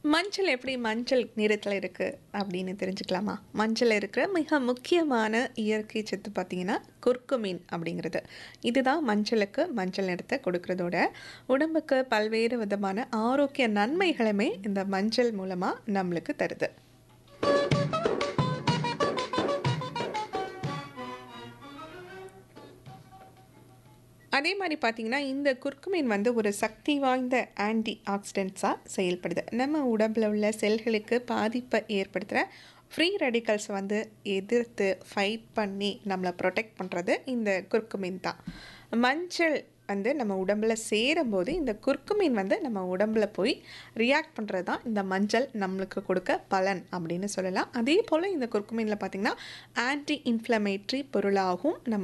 மஞ்சள் எப்படி மஞ்சள் நிறத்தில் இருக்குது அப்படின்னு தெரிஞ்சுக்கலாமா? மஞ்சள் இருக்கிற மிக முக்கியமான இயற்கை சத்து பார்த்தீங்கன்னா, குர்குமின் அப்படிங்கிறது. இதுதான் மஞ்சளுக்கு மஞ்சள் நிறத்தை கொடுக்கறதோட, உடம்புக்கு பல்வேறு விதமான ஆரோக்கிய நன்மைகளுமே இந்த மஞ்சள் மூலமா நம்மளுக்கு தருது. அதே மாரி பார்த்தீங்கன்னா, இந்த குர்குமின் வந்து ஒரு சக்தி வாய்ந்த ஆன்டி ஆக்ஸிடென்ட்ஸா செயல்படுது. நம்ம உடம்புல உள்ள செல்களுக்கு பாதிப்ப ஏற்படுத்துற ஃப்ரீ ரேடிக்கல்ஸ் வந்து எதிர்த்து ஃபைட் பண்ணி நம்மள புரொடெக்ட் பண்றது இந்த குர்குமின் தான். மஞ்சள் வந்து நம்ம உடம்புல சேரும்போது, இந்த குர்குமின் வந்து நம்ம உடம்புல போய் ரியாக்ட் பண்றது தான் இந்த மஞ்சள் நம்மளுக்கு கொடுக்க பலன் அப்படின்னு சொல்லலாம். அதேபோல இந்த குர்குமின்ல பார்த்தீங்கன்னா, ஆன்டி இன்ஃப்ளமேட்டரி பொருளாகவும் நம்ம